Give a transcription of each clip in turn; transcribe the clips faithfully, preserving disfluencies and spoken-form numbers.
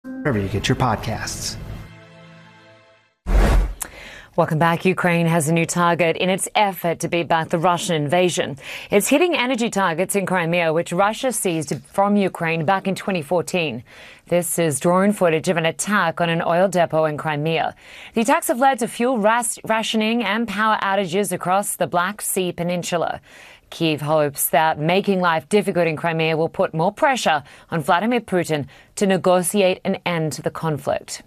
wherever you get your podcasts. Welcome back. Ukraine has a new target in its effort to beat back the Russian invasion. It's hitting energy targets in Crimea, which Russia seized from Ukraine back in twenty fourteen. This is drone footage of an attack on an oil depot in Crimea. The attacks have led to fuel ras- rationing and power outages across the Black Sea Peninsula. Kyiv hopes that making life difficult in Crimea will put more pressure on Vladimir Putin to negotiate an end to the conflict.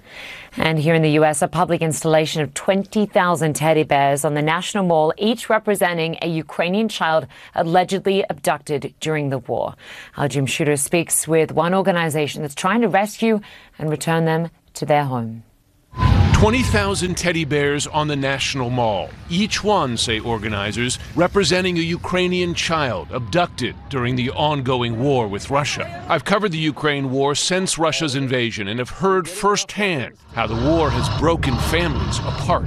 And here in the U S, a public installation of twenty thousand teddy bears on the National Mall, each representing a Ukrainian child allegedly abducted during the war. Our Jim Shooter speaks with one organization that's trying to rescue and return them to their home. twenty thousand teddy bears on the National Mall, each one, say organizers, representing a Ukrainian child abducted during the ongoing war with Russia. I've covered the Ukraine war since Russia's invasion and have heard firsthand how the war has broken families apart.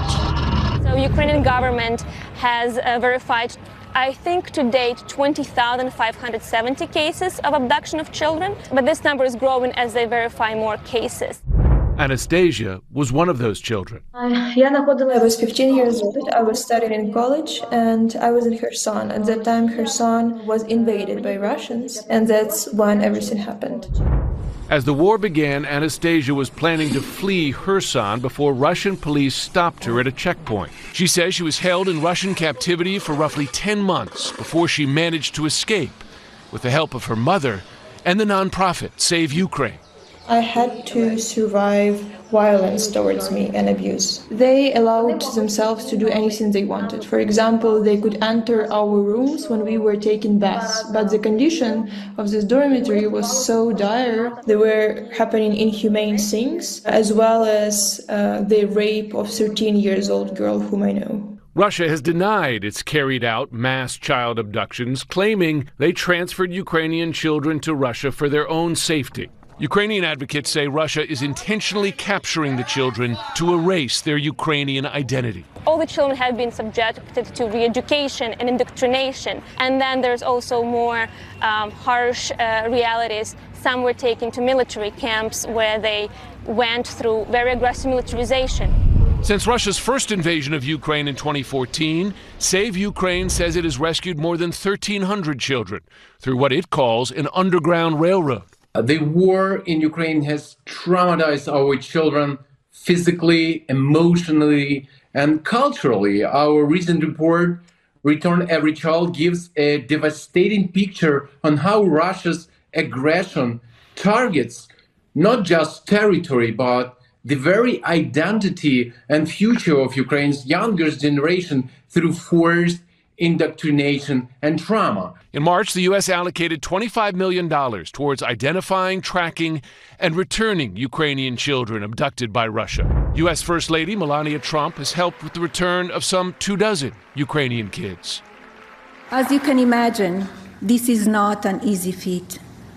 So Ukrainian government has uh, verified, I think to date, twenty thousand five hundred seventy cases of abduction of children, but this number is growing as they verify more cases. Anastasia was one of those children. I was fifteen years old. I was studying in college, and I was in Kherson. At that time, Kherson was invaded by Russians, and that's when everything happened. As the war began, Anastasia was planning to flee Kherson before Russian police stopped her at a checkpoint. She says she was held in Russian captivity for roughly ten months before she managed to escape with the help of her mother and the nonprofit Save Ukraine. I had to survive violence towards me and abuse. They allowed themselves to do anything they wanted. For example, they could enter our rooms when we were taking baths, but the condition of this dormitory was so dire. There were happening inhumane things, as well as uh, the rape of a thirteen years old girl whom I know. Russia has denied it's carried out mass child abductions, claiming they transferred Ukrainian children to Russia for their own safety. Ukrainian advocates say Russia is intentionally capturing the children to erase their Ukrainian identity. All the children have been subjected to re-education and indoctrination. And then there's also more um, harsh uh, realities. Some were taken to military camps where they went through very aggressive militarization. Since Russia's first invasion of Ukraine in twenty fourteen, Save Ukraine says it has rescued more than thirteen hundred children through what it calls an underground railroad. The war in Ukraine has traumatized our children physically, emotionally, and culturally. Our recent report, Return Every Child, gives a devastating picture on how Russia's aggression targets not just territory, but the very identity and future of Ukraine's younger generation through forced indoctrination and trauma. In March, the U S allocated twenty-five million dollars towards identifying, tracking, and returning Ukrainian children abducted by Russia. U S First Lady Melania Trump has helped with the return of some two dozen Ukrainian kids. As you can imagine, this is not an easy feat.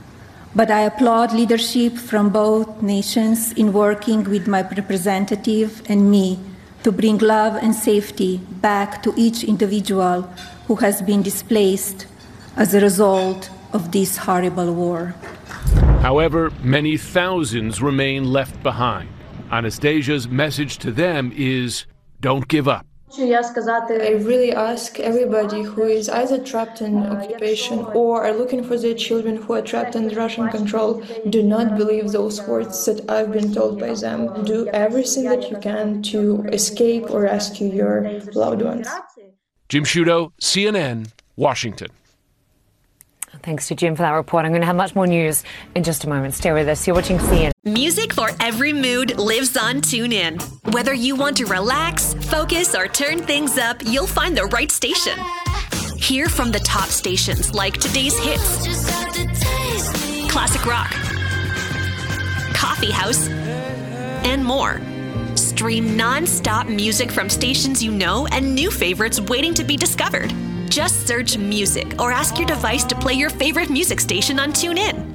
But I applaud leadership from both nations in working with my representative and me to bring love and safety back to each individual who has been displaced as a result of this horrible war. However, many thousands remain left behind. Anastasia's message to them is, don't give up. I really ask everybody who is either trapped in occupation or are looking for their children who are trapped under Russian control, do not believe those words that I've been told by them. Do everything that you can to escape or rescue your loved ones. Jim Sciutto, C N N, Washington. Thanks to Jim for that report. I'm going to have much more news in just a moment. Stay with us. You're watching C N N. Music for every mood lives on TuneIn. Whether you want to relax, focus, or turn things up, you'll find the right station. Hear from the top stations like today's hits, classic rock, coffee house, and more. Stream non-stop music from stations you know and new favorites waiting to be discovered. Just search music or ask your device to play your favorite music station on TuneIn.